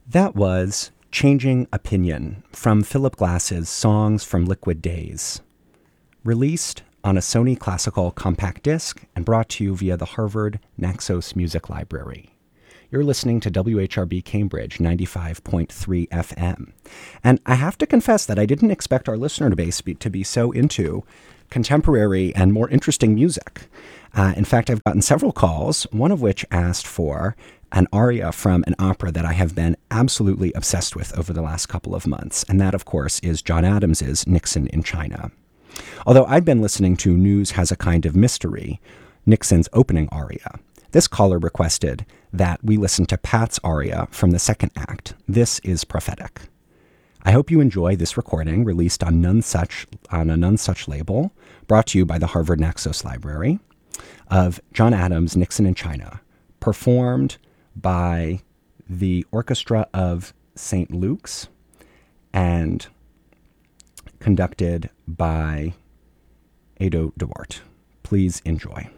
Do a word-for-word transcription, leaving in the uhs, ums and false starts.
That was Changing Opinion from Philip Glass's Songs from Liquid Days, released on a Sony Classical compact disc and brought to you via the Harvard Naxos Music Library. You're listening to W H R B Cambridge ninety-five point three F M. And I have to confess that I didn't expect our listener base be, to be so into contemporary and more interesting music. Uh, in fact, I've gotten several calls, one of which asked for an aria from an opera that I have been absolutely obsessed with over the last couple of months. And that, of course, is John Adams's Nixon in China. Although I'd been listening to News Has a Kind of Mystery, Nixon's opening aria, this caller requested that we listen to Pat's aria from the second act, This is Prophetic. I hope you enjoy this recording, released on None Such on a None Such label, brought to you by the Harvard Naxos Library, of John Adams' Nixon in China, performed by the Orchestra of Saint Luke's and conducted by Ado Duarte. Please enjoy.